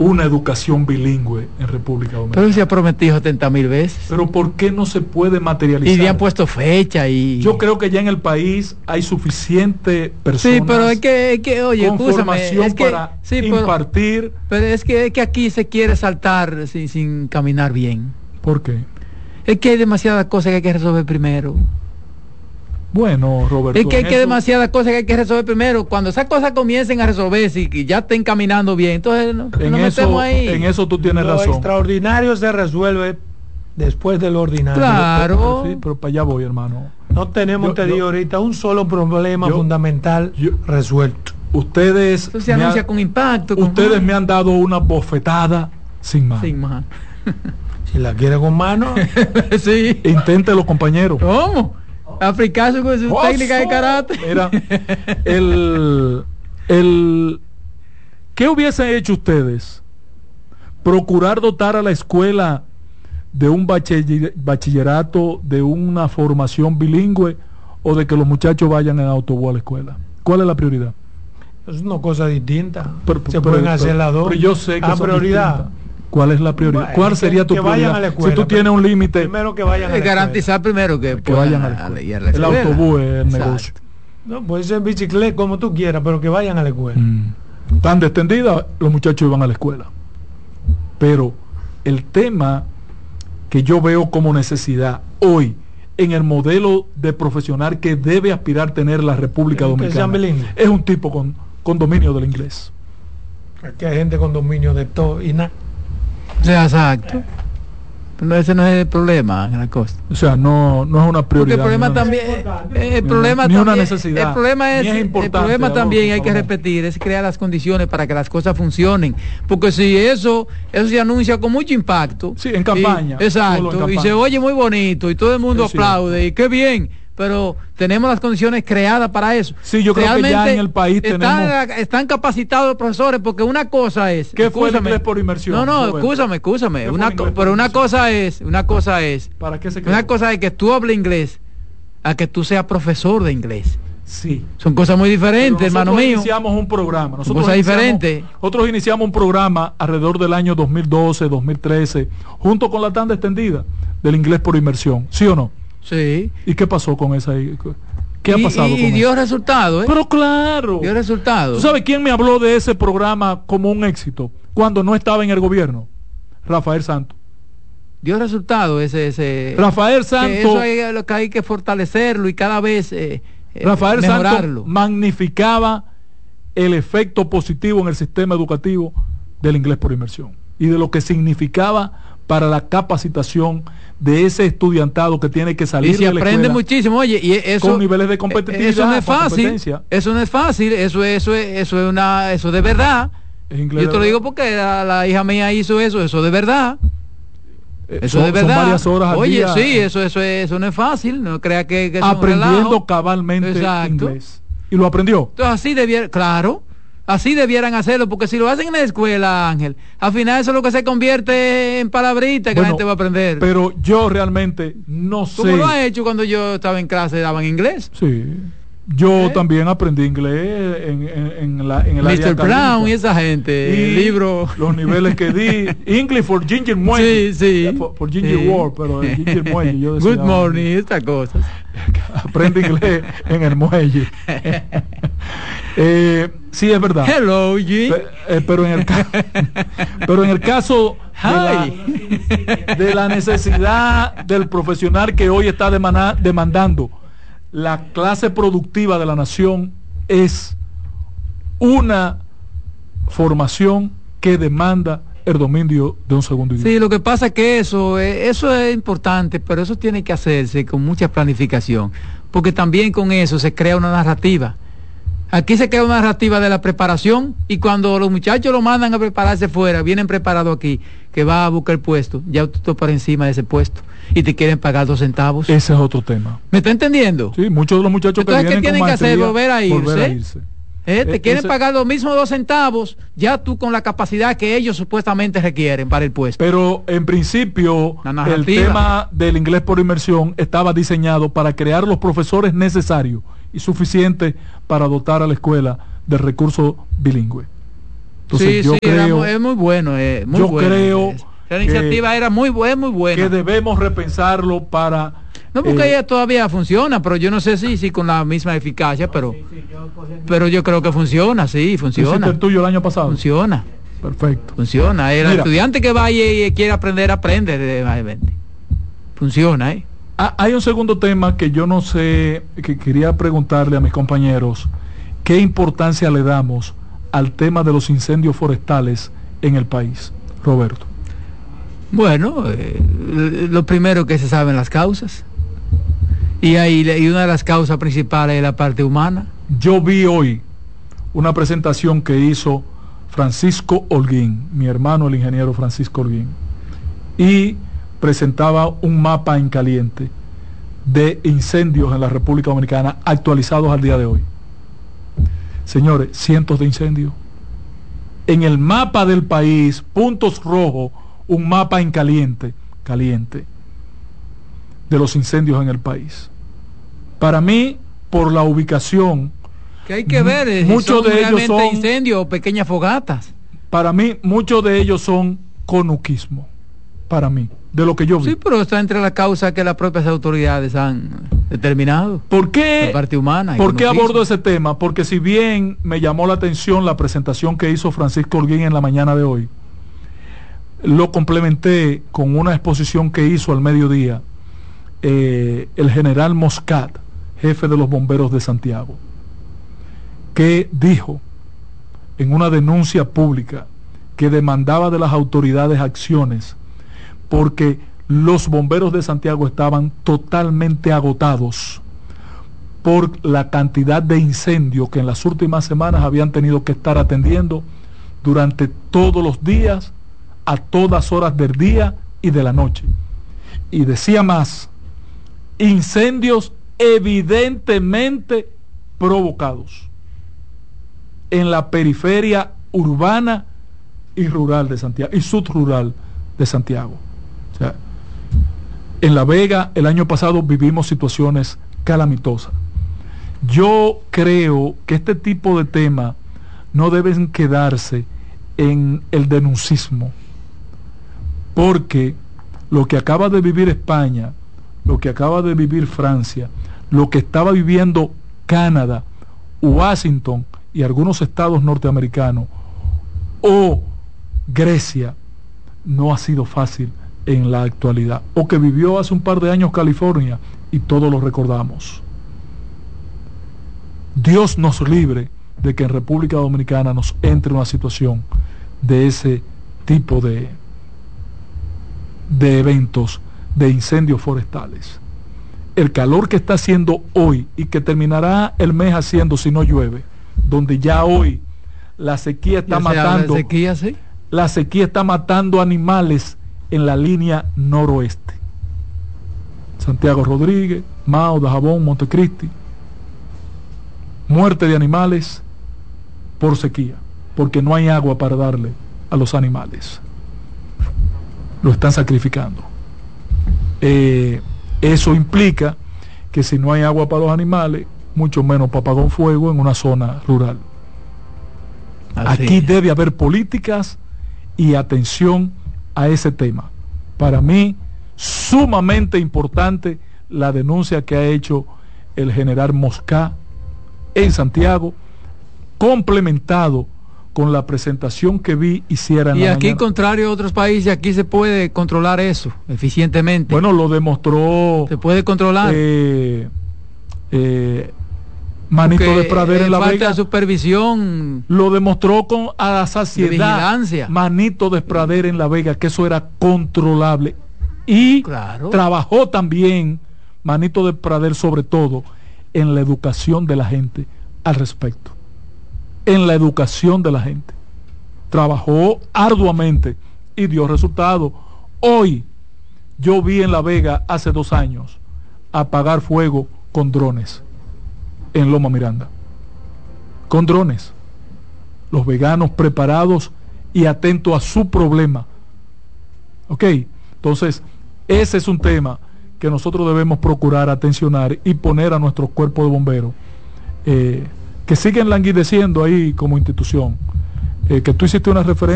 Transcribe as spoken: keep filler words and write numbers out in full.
una educación bilingüe en República Dominicana. Pero se ha prometido setenta mil veces. Pero ¿por qué no se puede materializar? Y le han puesto fecha y... Yo creo que ya en el país hay suficiente personas. Sí, pero es que, es que oye, con escúchame, formación es que, para sí, pero, impartir. Pero es que, es que aquí se quiere saltar sin, sin caminar bien. ¿Por qué? Es que hay demasiadas cosas que hay que resolver primero. Bueno, Roberto. Es que hay que eso... demasiadas cosas que hay que resolver primero. Cuando esas cosas comiencen a resolverse y que ya estén caminando bien, entonces no, en, nos eso, metemos ahí. en eso tú tienes Lo razón. extraordinario se resuelve después del ordinario. Claro. Pero, pero, sí, pero para allá voy, hermano. No tenemos, Yo- te digo yo- ahorita, un solo problema yo- fundamental yo- resuelto. Ustedes, Eso se me, anuncia ha- con impacto. Con ustedes más. me han dado una bofetada sin más. Sin más. Si la quiere con mano, Sí. Inténtelo, compañero. ¿Cómo? Aplicarse con su ¡Oso! técnica de karate. Mira, el, el ¿qué hubiesen hecho ustedes? Procurar dotar a la escuela de un bachiller- bachillerato, de una formación bilingüe, o de que los muchachos vayan en autobús a la escuela. ¿Cuál es la prioridad? es una cosa distinta. Pero- se pero- pueden pero- hacer las dos. pero yo sé que La son prioridad. distintas. ¿Cuál es la prioridad? Bueno, ¿Cuál que- sería tu que vayan prioridad? a la Si escuela, tú tienes un límite, Primero que vayan a la Eh, garantizar primero que, que puedan vayan a la a- escuela. ir a la El escuela. autobús es el Exacto. negocio. escuela. No, puede ser bicicleta como tú quieras, pero que vayan a la escuela. Mm. Tan descendida, los muchachos iban a la escuela. Pero el tema que yo veo como necesidad hoy en el modelo de profesional que debe aspirar tener la República Que Dominicana sean bilingües. es un tipo con, con dominio del inglés. Aquí hay gente con dominio de todo y nada. O sea, exacto. Pero ese no es el problema, la cosa. O sea, no, no es una Porque prioridad. el problema ni una- también, eh, el Ni problema una- ni una también, necesidad. el problema es, Ni es el importante, problema Adolfo, también hay por que favor. repetir, es crear las condiciones para que las cosas funcionen, porque si eso, eso se anuncia con mucho impacto. Sí, en campaña, y- exacto, solo en y campaña. se oye muy bonito y todo el mundo Es cierto. aplaude y qué bien. Pero tenemos las condiciones creadas para eso. Sí, yo creo que ya Realmente en el país están, tenemos- están capacitados los profesores, porque una cosa es... ¿Qué fue el escúchame. inglés por inmersión, No, no, Roberto? escúchame, escúchame. ¿Qué fue Una el co- inglés por pero una inmersión? cosa es, una cosa es... ¿Para qué se quedó? Una cosa es que tú hables inglés a que tú seas profesor de inglés. Sí. Son cosas muy diferentes, Pero hermano nosotros mío. iniciamos un programa. Nosotros cosas iniciamos- diferentes. Nosotros iniciamos un programa alrededor del año dos mil doce, dos mil trece, junto con la tanda extendida del inglés por inmersión. ¿Sí o no? Sí. ¿Y qué pasó con esa? ¿Qué ha Y- pasado y, con y dio eso? resultados, ¿eh? Pero claro. Dio resultados. ¿Tú sabes quién me habló de ese programa como un éxito cuando no estaba en el gobierno? Rafael Santos. Dio resultados ese... ese Rafael que Santos. eso hay, lo que hay que fortalecerlo y cada vez eh, eh, Rafael mejorarlo. Santos magnificaba el efecto positivo en el sistema educativo del inglés por inmersión y de lo que significaba para la capacitación de ese estudiantado que tiene que salir Y se de la aprende escuela muchísimo, oye, y eso con niveles de competitividad, eso no es con fácil, competencia. eso no es fácil, eso eso es eso es una eso de verdad. Es inglés Yo te de lo digo verdad. porque la, la hija mía hizo eso, eso de verdad. Eh, Eso son- de verdad. son varias horas al Oye, día, sí, eh, eso eso es- eso no es fácil, no crea que, que es un aprendiendo relajo. cabalmente Exacto. inglés. Y lo aprendió. Entonces así debiera, claro, así debieran hacerlo, porque si lo hacen en la escuela, Ángel, al final eso es lo que se convierte en palabritas que Bueno, la gente va a aprender. Pero yo realmente no sé. ¿Cómo lo ha hecho cuando yo estaba en clase, daban inglés? Sí. Yo ¿Eh? también aprendí inglés en, en, en la, en el área mister Brown académica. y esa gente, Y el libro. los niveles que di. English for Ginger Muelle. Sí, sí. Eh, For, for Ginger Sí. World, pero el Ginger Muelle. Yo decía, Good morning, estas cosas. aprende inglés en el muelle. eh, sí, es verdad. Hello, G. Pe- eh, pero en el ca- pero en el caso de la, Hi. de la necesidad del profesional que hoy está demana- demandando la clase productiva de la nación, es una formación que demanda el dominio de un segundo idioma. Sí, lo que pasa es que eso, eh, eso es importante, pero eso tiene que hacerse con mucha planificación, porque también con eso se crea una narrativa. Aquí se crea una narrativa de la preparación y cuando los muchachos lo mandan a prepararse fuera, vienen preparados aquí, que va a buscar puesto, ya tú estás por encima de ese puesto y te quieren pagar dos centavos. Ese es otro tema. ¿Me está entendiendo? Sí, muchos de los muchachos Entonces, que ¿qué vienen tienen con que hacer? maestría, Volver a irse. volver a irse. Eh, te Eh, quieren ese- pagar los mismos dos centavos, ya tú con la capacidad que ellos supuestamente requieren para el puesto. Pero en principio La el narrativa. tema del inglés por inmersión estaba diseñado para crear los profesores necesarios y suficientes para dotar a la escuela del recurso bilingüe. Entonces sí, yo sí, creo, muy, es muy bueno. Eh, muy yo bueno. creo La iniciativa que, era muy, es muy buena. que debemos repensarlo para... No, porque eh, ella todavía funciona, pero yo no sé si, si con la misma eficacia, pero, pero yo creo que funciona, sí, funciona. ¿Hiciste el tuyo el año pasado? Funciona. Perfecto. Funciona. El Mira, estudiante que vaya y quiere aprender, aprende. Funciona, ¿eh? Hay un segundo tema que yo no sé, que quería preguntarle a mis compañeros, ¿qué importancia le damos al tema de los incendios forestales en el país? Roberto. Bueno, eh, lo primero que se saben las causas. Y, ahí, y una de las causas principales es la parte humana. Yo vi hoy una presentación que hizo Francisco Holguín, mi hermano el ingeniero Francisco Holguín, y presentaba un mapa en caliente de incendios en la República Dominicana actualizados al día de hoy. Señores, cientos de incendios. En el mapa del país, puntos rojos, un mapa en caliente, caliente, de los incendios en el país. Para mí, por la ubicación, que hay que ver eh, muchos si son de ellos son incendios o pequeñas fogatas. Para mí, muchos de ellos son conuquismo. Para mí, de lo que yo vi. Sí, pero está entre las causas que las propias autoridades han determinado. ¿Por qué? La parte humana. ¿Por qué abordo ese tema? Porque si bien me llamó la atención la presentación que hizo Francisco Holguín en la mañana de hoy, lo complementé con una exposición que hizo al mediodía eh, el general Moscat, jefe de los bomberos de Santiago, que dijo en una denuncia pública que demandaba de las autoridades acciones porque los bomberos de Santiago estaban totalmente agotados por la cantidad de incendios que en las últimas semanas habían tenido que estar atendiendo durante todos los días, a todas horas del día y de la noche. Y decía más, incendios evidentemente provocados en la periferia urbana y rural de Santiago, y subrural de Santiago. O sea, en La Vega el año pasado vivimos situaciones calamitosas. Yo creo que este tipo de temas no deben quedarse en el denuncismo, porque lo que acaba de vivir España, lo que acaba de vivir Francia, lo que estaba viviendo Canadá, Washington y algunos estados norteamericanos, o Grecia, no ha sido fácil en la actualidad, o que vivió hace un par de años California, y todos lo recordamos. Dios nos libre de que en República Dominicana nos entre una situación de ese tipo de, de eventos, de incendios forestales. El calor que está haciendo hoy y que terminará el mes haciendo si no llueve, donde ya hoy la sequía está matando, sequía, ¿sí? la sequía está matando animales en la línea noroeste. Santiago Rodríguez, Mao, Dajabón, Montecristi. Muerte de animales por sequía, porque no hay agua para darle a los animales. Lo están sacrificando. Eh, eso implica que si no hay agua para los animales, mucho menos para apagar un fuego en una zona rural. Así Aquí es. Debe haber políticas y atención a ese tema. Para mí, sumamente importante la denuncia que ha hecho el general Moscá en Santiago, complementado con la presentación que vi hiciera en y la aquí mañana. Contrario a otros países, aquí se puede controlar eso eficientemente. Bueno, lo demostró, se puede controlar eh, eh, Manito Porque, de Pradera eh, en La Vega, de supervisión, lo demostró con a la saciedad de vigilancia. Manito de Pradera en La Vega, que eso era controlable, y claro. Trabajó también Manito de Pradera sobre todo en la educación de la gente al respecto, en la educación de la gente. Trabajó arduamente y dio resultado. Hoy yo vi en La Vega hace dos años apagar fuego con drones en Loma Miranda, con drones, los veganos preparados y atentos a su problema. Ok, entonces ese es un tema que nosotros debemos procurar atencionar y poner a nuestro cuerpo de bomberos, eh, que siguen languideciendo ahí como institución, eh, que tú hiciste una referencia